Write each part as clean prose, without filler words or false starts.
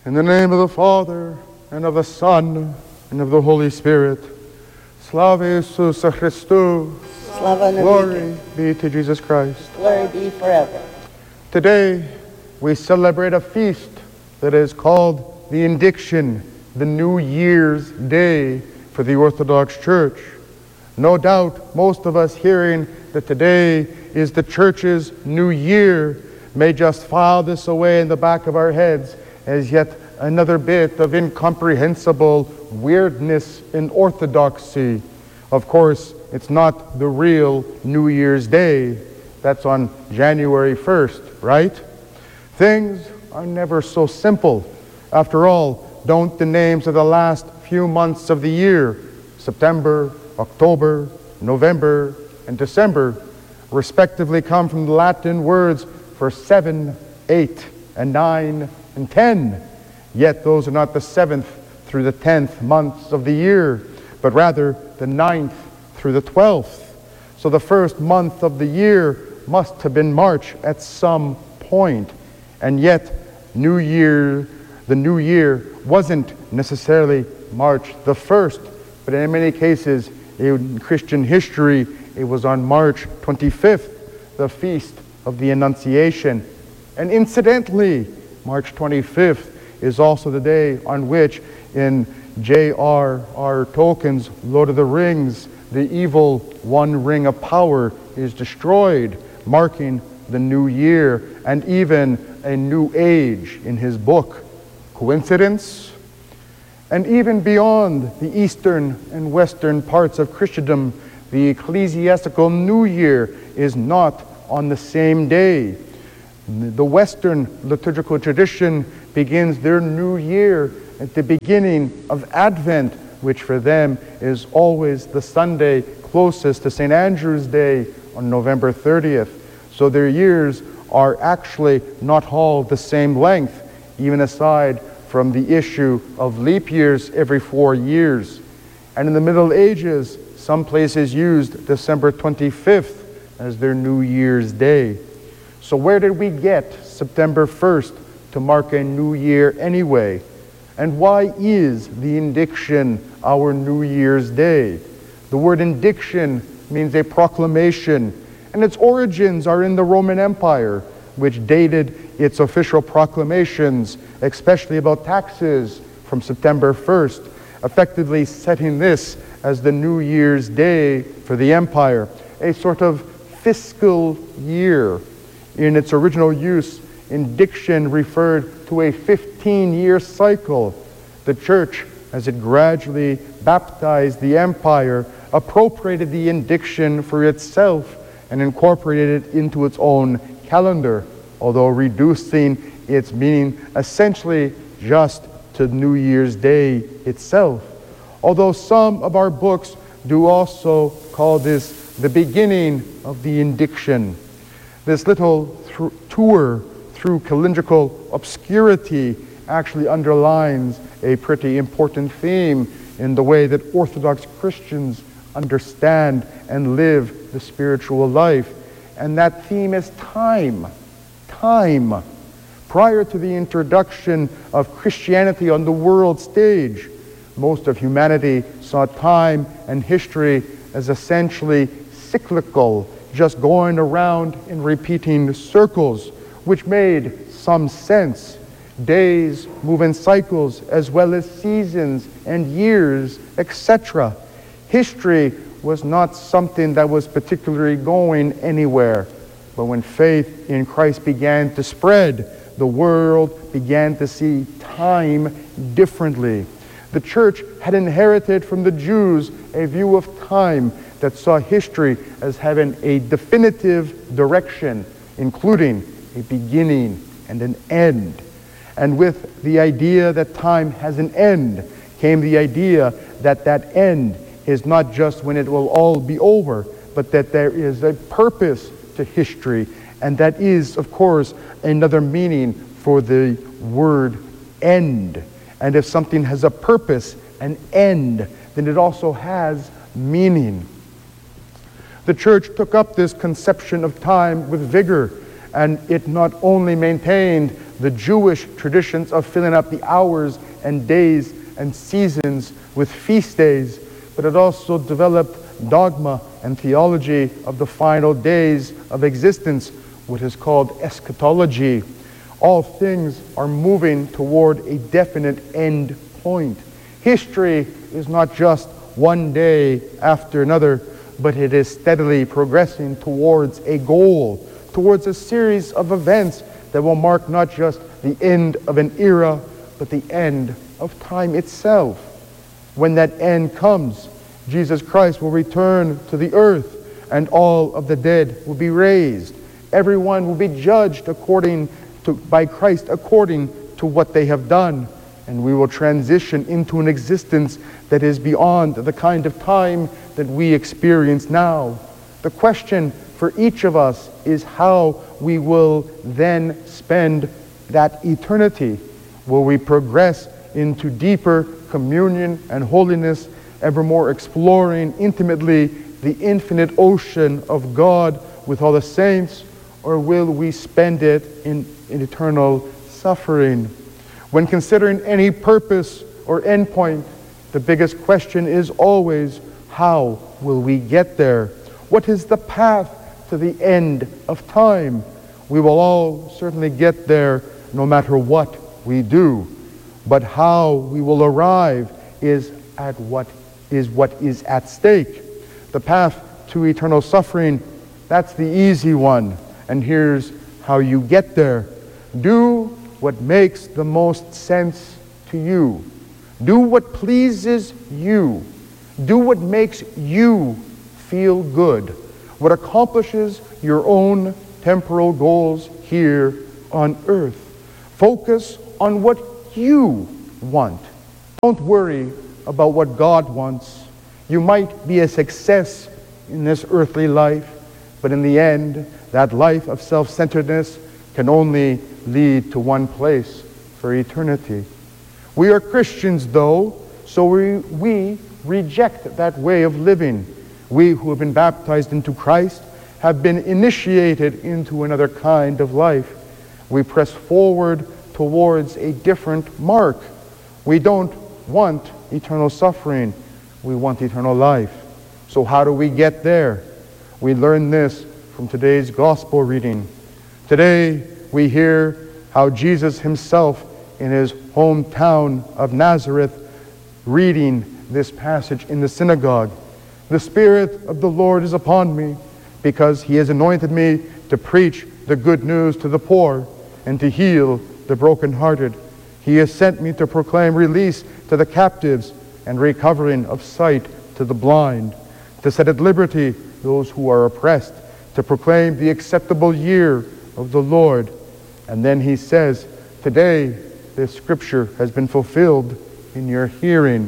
In the name of the Father, and of the Son, and of the Holy Spirit. Slava Jesus Christus. Slava Glory be to Jesus Christ. Glory be forever. Today, we celebrate a feast that is called the Indiction, the New Year's Day for the Orthodox Church. No doubt, most of us hearing that today is the Church's New Year may just file this away in the back of our heads as yet another bit of incomprehensible weirdness in orthodoxy. Of course, it's not the real New Year's Day. That's on January 1st, right? Things are never so simple. After all, don't the names of the last few months of the year, September, October, November, and December, respectively come from the Latin words for 7, 8, and 9, and 10. Yet those are not the 7th through the 10th months of the year, but rather the 9th through the 12th. So the first month of the year must have been March at some point. And yet, the New Year wasn't necessarily March the 1st, but in many cases in Christian history, it was on March 25th, the Feast of the Annunciation. And incidentally, March 25th is also the day on which in J.R.R. Tolkien's Lord of the Rings, the evil One Ring of Power is destroyed, marking the new year and even a new age in his book. Coincidence? And even beyond the eastern and western parts of Christendom, the ecclesiastical New Year is not on the same day. The Western liturgical tradition begins their new year at the beginning of Advent, which for them is always the Sunday closest to St. Andrew's Day on November 30th. So their years are actually not all the same length, even aside from the issue of leap years every 4 years. And in the Middle Ages, some places used December 25th as their New Year's Day. So where did we get September 1st to mark a new year anyway? And why is the Indiction our New Year's Day? The word indiction means a proclamation, and its origins are in the Roman Empire, which dated its official proclamations, especially about taxes, from September 1st, effectively setting this as the New Year's Day for the empire, a sort of fiscal year. In its original use, indiction referred to a 15-year cycle. The Church, as it gradually baptized the empire, appropriated the indiction for itself and incorporated it into its own calendar, although reducing its meaning essentially just to New Year's Day itself. Although some of our books do also call this the beginning of the indiction. This little tour through calendrical obscurity actually underlines a pretty important theme in the way that Orthodox Christians understand and live the spiritual life. And that theme is time. Time. Prior to the introduction of Christianity on the world stage, most of humanity saw time and history as essentially cyclical, just going around in repeating circles, which made some sense. Days move in cycles as well as seasons and years, etc. History was not something that was particularly going anywhere. But when faith in Christ began to spread, the world began to see time differently. The Church had inherited from the Jews a view of time that saw history as having a definitive direction, including a beginning and an end. And with the idea that time has an end came the idea that that end is not just when it will all be over, but that there is a purpose to history. And that is, of course, another meaning for the word end. And if something has a purpose, an end, then it also has meaning. The Church took up this conception of time with vigor, and it not only maintained the Jewish traditions of filling up the hours and days and seasons with feast days, but it also developed dogma and theology of the final days of existence, what is called eschatology. All things are moving toward a definite end point. History is not just one day after another, but it is steadily progressing towards a goal, towards a series of events that will mark not just the end of an era, but the end of time itself. When that end comes, Jesus Christ will return to the earth, and all of the dead will be raised. Everyone will be judged by Christ according to what they have done, and we will transition into an existence that is beyond the kind of time that we experience now. The question for each of us is how we will then spend that eternity. Will we progress into deeper communion and holiness, ever more exploring intimately the infinite ocean of God with all the saints, or will we spend it in eternal suffering? When considering any purpose or endpoint, the biggest question is always, how will we get there? What is the path to the end of time? We will all certainly get there no matter what we do. But how we will arrive is what is at stake. The path to eternal suffering, that's the easy one. And here's how you get there. Do what makes the most sense to you. Do what pleases you. Do what makes you feel good. What accomplishes your own temporal goals here on earth. Focus on what you want. Don't worry about what God wants. You might be a success in this earthly life, but in the end, that life of self-centeredness can only lead to one place for eternity. We are Christians, though, so we reject that way of living. We who have been baptized into Christ have been initiated into another kind of life. We press forward towards a different mark. We don't want eternal suffering. We want eternal life. So how do we get there? We learn this from today's gospel reading. Today we hear how Jesus himself in his hometown of Nazareth reading this passage in the synagogue. The Spirit of the Lord is upon me, because he has anointed me to preach the good news to the poor and to heal the brokenhearted. He has sent me to proclaim release to the captives and recovering of sight to the blind, to set at liberty those who are oppressed, to proclaim the acceptable year of the Lord. And then he says, today this scripture has been fulfilled in your hearing.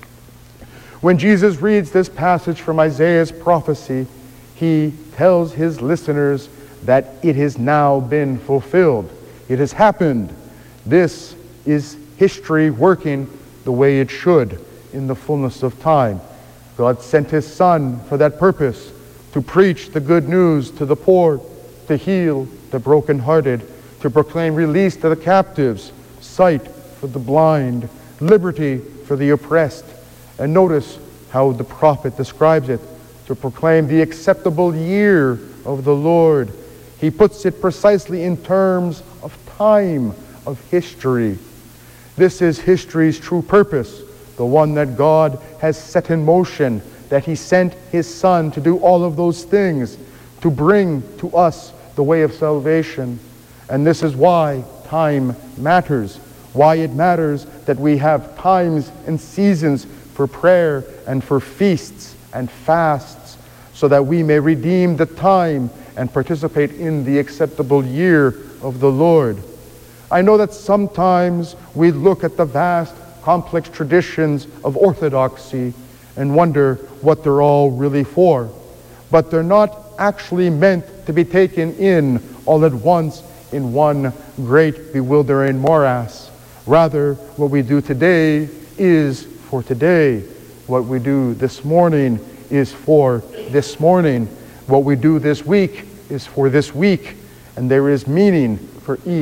When Jesus reads this passage from Isaiah's prophecy, he tells his listeners that it has now been fulfilled. It has happened. This is history working the way it should in the fullness of time. God sent his Son for that purpose, to preach the good news to the poor, to heal the brokenhearted, to proclaim release to the captives, sight for the blind, liberty for the oppressed. And notice how the prophet describes it, to proclaim the acceptable year of the Lord. He puts it precisely in terms of time, of history. This is history's true purpose, the one that God has set in motion, that he sent his Son to do all of those things, to bring to us the way of salvation. And this is why time matters, why it matters that we have times and seasons for prayer and for feasts and fasts, so that we may redeem the time and participate in the acceptable year of the Lord. I know that sometimes we look at the vast, complex traditions of orthodoxy and wonder what they're all really for. But they're not actually meant to be taken in all at once in one great bewildering morass. Rather, what we do today is for today. What we do this morning is for this morning. What we do this week is for this week. And there is meaning for each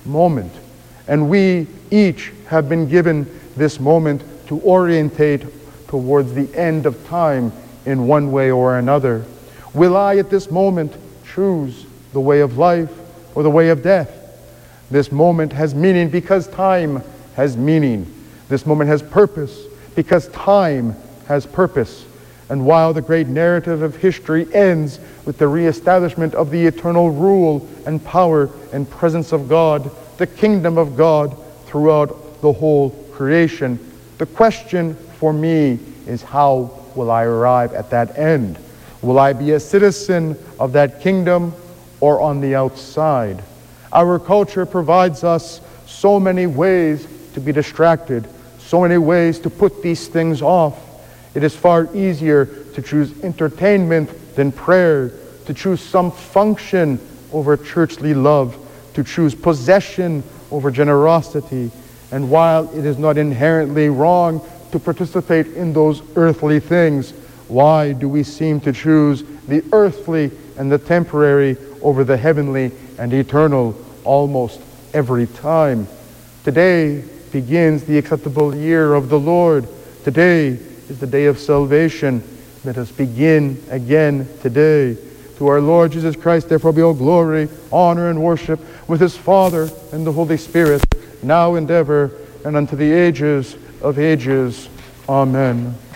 moment. And we each have been given this moment to orientate towards the end of time in one way or another. Will I at this moment choose the way of life or the way of death? This moment has meaning because time has meaning. This moment has purpose because time has purpose. And while the great narrative of history ends with the reestablishment of the eternal rule and power and presence of God, the kingdom of God throughout the whole creation, the question for me is, how will I arrive at that end? Will I be a citizen of that kingdom or on the outside? Our culture provides us so many ways to be distracted, so many ways to put these things off. It is far easier to choose entertainment than prayer, to choose some function over churchly love, to choose possession over generosity. And while it is not inherently wrong to participate in those earthly things, why do we seem to choose the earthly and the temporary over the heavenly and eternal almost every time? Today begins the acceptable year of the Lord. Today is the day of salvation. Let us begin again today. To our Lord Jesus Christ, therefore, be all glory, honor, and worship with his Father and the Holy Spirit, now and ever, and unto the ages of ages. Amen.